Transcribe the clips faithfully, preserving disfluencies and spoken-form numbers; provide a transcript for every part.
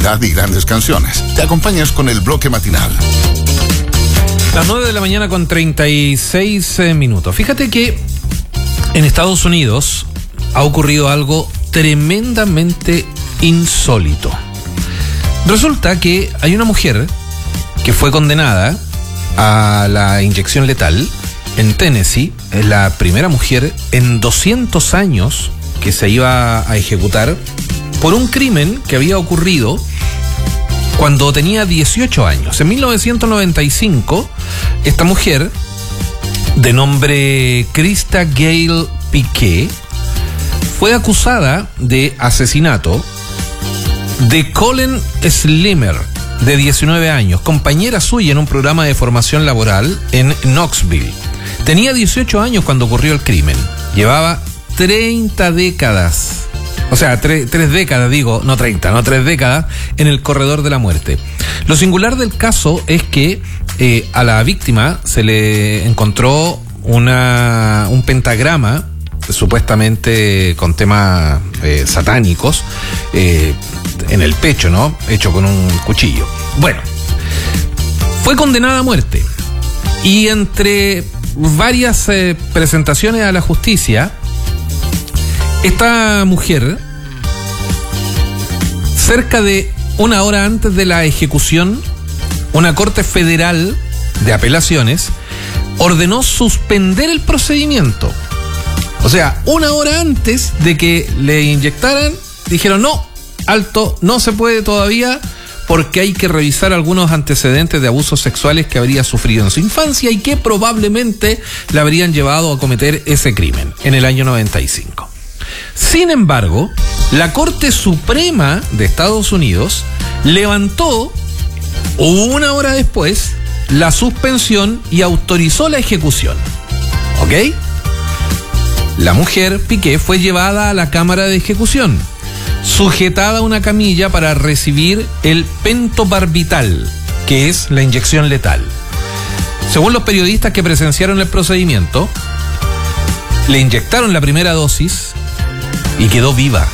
tranquilidad y grandes canciones. Te acompañas con el bloque matinal. Las nueve de la mañana con treinta y seis minutos. Fíjate que en Estados Unidos ha ocurrido algo tremendamente insólito. Resulta que hay una mujer que fue condenada a la inyección letal en Tennessee. Es la primera mujer en doscientos años que se iba a ejecutar por un crimen que había ocurrido cuando tenía dieciocho años. En mil novecientos noventa y cinco, esta mujer, de nombre Krista Gale Piquet, fue acusada de asesinato de Colin Slimer, de diecinueve años, compañera suya en un programa de formación laboral en Knoxville. Tenía dieciocho años cuando ocurrió el crimen. Llevaba treinta décadas. O sea, tre- tres décadas, digo, no treinta, no tres décadas, en el corredor de la muerte. Lo singular del caso es que eh, a la víctima se le encontró una, un pentagrama, supuestamente con temas eh, satánicos, eh, en el pecho, ¿no? Hecho con un cuchillo. Bueno, fue condenada a muerte. Y entre varias eh, presentaciones a la justicia, esta mujer, cerca de una hora antes de la ejecución, una corte federal de apelaciones ordenó suspender el procedimiento. O sea, una hora antes de que le inyectaran, dijeron no, alto, no se puede todavía porque hay que revisar algunos antecedentes de abusos sexuales que habría sufrido en su infancia y que probablemente le habrían llevado a cometer ese crimen en el año noventa y cinco. Sin embargo, la Corte Suprema de Estados Unidos levantó una hora después la suspensión y autorizó la ejecución. ¿Ok? La mujer Piquet fue llevada a la cámara de ejecución, sujetada a una camilla para recibir el pentobarbital, que es la inyección letal. Según los periodistas que presenciaron el procedimiento, le inyectaron la primera dosis y quedó viva.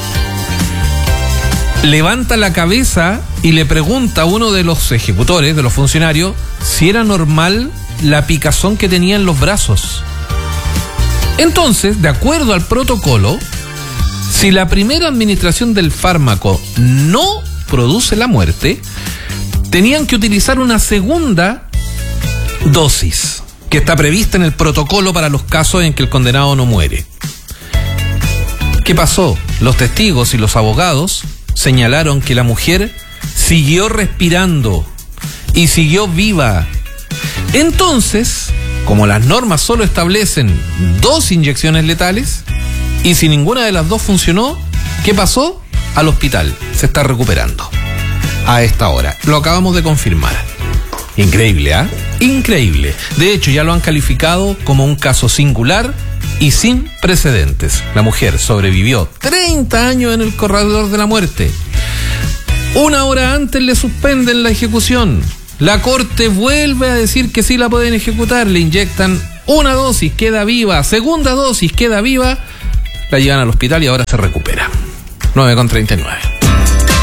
Levanta la cabeza y le pregunta a uno de los ejecutores, de los funcionarios, si era normal la picazón que tenía en los brazos. Entonces, de acuerdo al protocolo, si la primera administración del fármaco no produce la muerte, tenían que utilizar una segunda dosis, que está prevista en el protocolo para los casos en que el condenado no muere. ¿Qué pasó? Los testigos y los abogados señalaron que la mujer siguió respirando y siguió viva. Entonces, como las normas solo establecen dos inyecciones letales, y si ninguna de las dos funcionó, ¿qué pasó? Al hospital. Se está recuperando a esta hora. Lo acabamos de confirmar. Increíble, ¿ah? ¿eh? Increíble. De hecho, ya lo han calificado como un caso singular y sin precedentes. La mujer sobrevivió treinta años en el corredor de la muerte. Una hora antes le suspenden la ejecución. La corte vuelve a decir que sí la pueden ejecutar. Le inyectan una dosis, queda viva. Segunda dosis, queda viva. La llevan al hospital y ahora se recupera. nueve con treinta y nueve.